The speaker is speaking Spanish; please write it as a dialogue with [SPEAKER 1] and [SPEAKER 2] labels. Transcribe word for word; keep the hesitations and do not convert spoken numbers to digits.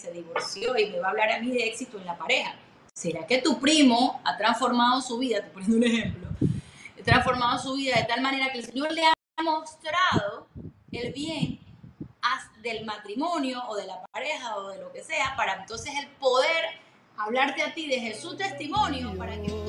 [SPEAKER 1] se divorció y me va a hablar a mí de éxito en la pareja? ¿Será que tu primo ha transformado su vida? Te poniendo un ejemplo. Ha transformado su vida de tal manera que el Señor le ha mostrado el bien del matrimonio o de la pareja o de lo que sea, para entonces el poder hablarte a ti de Jesús testimonio para que